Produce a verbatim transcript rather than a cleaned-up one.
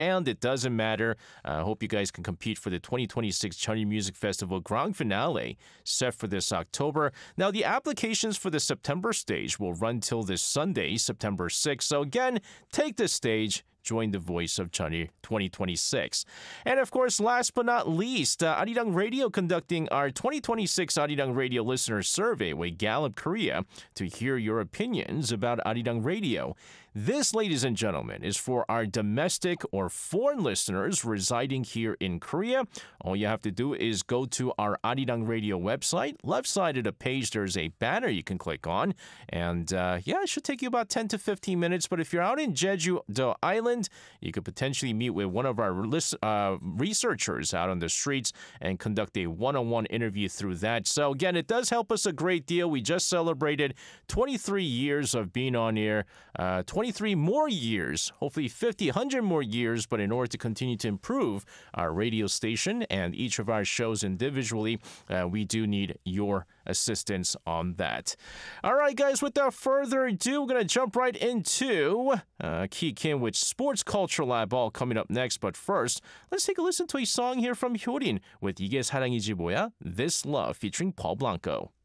and it doesn't matter. I uh, hope you guys can compete for the twenty twenty-six Cheonyi Music Festival Grand Finale set for this October. Now, the applications for the September stage will run till this Sunday, September sixth. So again, take the stage. Join the voice of Cheonyi twenty twenty-six. And of course, last but not least, uh, Arirang Radio conducting our twenty twenty-six Arirang Radio Listener Survey with Gallup Korea to hear your opinions about Arirang Radio. This, ladies and gentlemen, is for our domestic or foreign listeners residing here in Korea. All you have to do is go to our Arirang Radio website. Left side of the page, there's a banner you can click on. And uh, yeah, it should take you about ten to fifteen minutes. But if you're out in Jeju-do Island, you could potentially meet with one of our list, uh, researchers out on the streets and conduct a one-on-one interview through that. So again, it does help us a great deal. We just celebrated twenty-three years of being on air, uh, twenty-three more years, hopefully fifty, one hundred more years. But in order to continue to improve our radio station and each of our shows individually, uh, we do need your assistance on that. All right, guys, without further ado, we're going to jump right into uh, Ki Kim with Sports Culture Lab, all coming up next. But first, let's take a listen to a song here from Hyorin with 이게 사랑이지 뭐야? This Love featuring Paul Blanco.